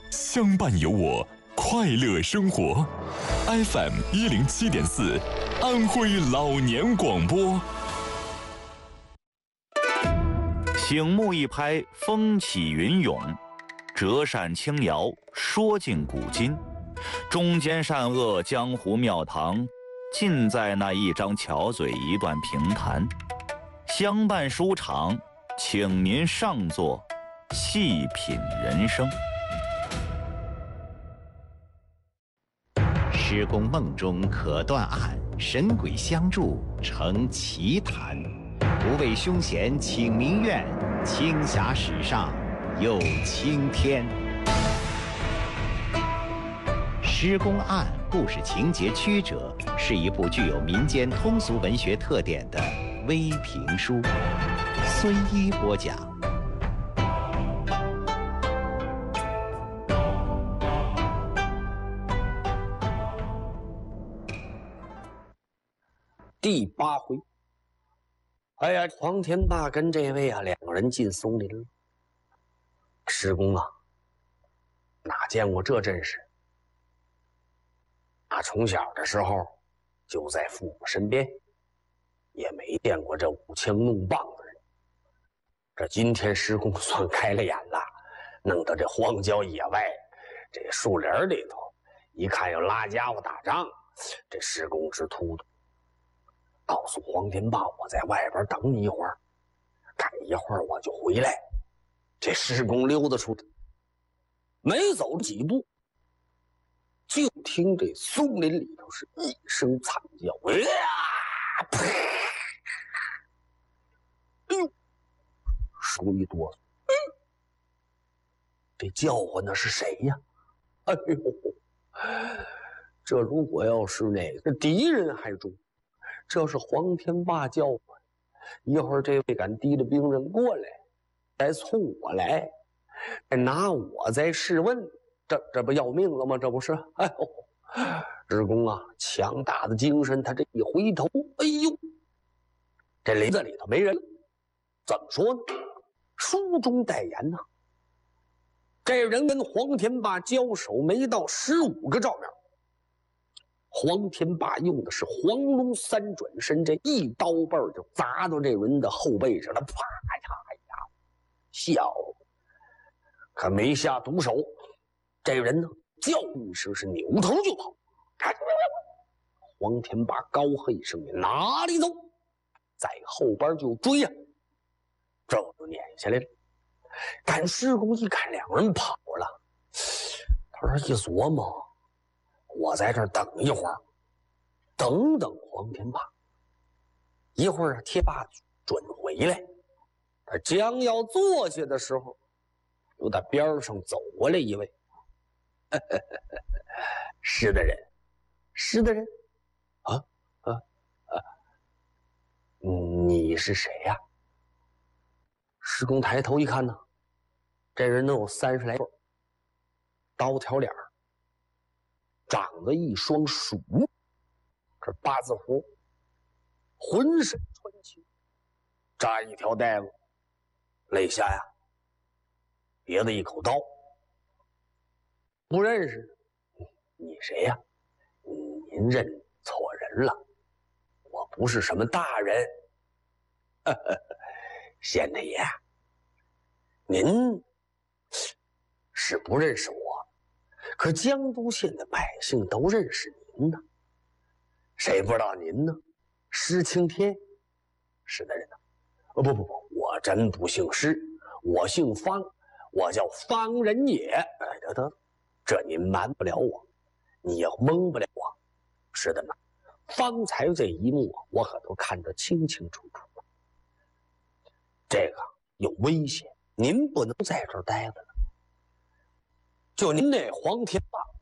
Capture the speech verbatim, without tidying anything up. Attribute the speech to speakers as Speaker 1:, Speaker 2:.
Speaker 1: 相伴有我，快乐生活。F M 一零七点四，安徽老年广播。
Speaker 2: 醒目一拍，风起云涌；折扇轻摇，说尽古今。中间善恶，江湖庙堂，尽在那一张巧嘴，一段评弹。相伴书场，请您上座，细品人生。
Speaker 3: 施公梦中可断案，神鬼相助成奇谈。不畏凶险请民怨，青霞史上有青天。施公案故事情节曲折，是一部具有民间通俗文学特点的微评书。孙一播讲。
Speaker 4: 第八回，哎呀，黄天霸跟这位啊两个人进松林了。施公啊，哪见过这阵势？他从小的时候就在父母身边，也没见过这舞枪弄棒的人。这今天施公算开了眼了，弄到这荒郊野外，这树林里头，一看要拉家伙打仗，这施公直突突。告诉黄天霸，我在外边等你一会儿，赶一会儿我就回来。这施公溜达出去，没走几步，就听这松林里头是一声惨叫，呀！啪！哎呦，手一哆嗦，这叫唤的是谁呀？哎呦，这如果要是那个敌人还中。这是黄天霸叫唤，一会儿这位敢提着兵刃过来，再冲我来，再拿我再试问，这这不要命了吗？这不是？哎呦，施公啊，强大的精神，他这一回头，哎呦，这林子里头没人了。怎么说呢？书中代言呐，这人跟黄天霸交手没到十五个照面。黄天霸用的是黄龙三转身，这一刀背就砸到这人的后背上了，啪呀呀，笑，可没下毒手。这人呢，叫一声是扭头就跑。黄天霸高喝一声：“你哪里走？”在后边就追呀、啊，这就撵下来了。但施公一看两人跑了，他说一琢磨。我在这儿等一会儿，等等黄天霸。一会儿贴霸准回来。他将要坐下的时候，又在边上走过来一位，施大人，施大人，啊啊啊！你是谁呀、啊？施公抬头一看呢，这人能有三十来岁，刀条脸儿。长得一双鼠，这八字胡，浑身穿青，扎一条带子，肋下呀别的一口刀。不认识，你谁呀？您认错人了，我不是什么大人。县太爷，您是不认识我。可江都县的百姓都认识您呢，谁不知道您呢？施青天，施大人呢？哦不不不，我真不姓施，我姓方，我叫方仁也。哎得得，这您瞒不了我，你也蒙不了我。是的呢，方才这一幕我可都看得清清楚楚。这个有危险，您不能在这儿待着了。就您那黄天霸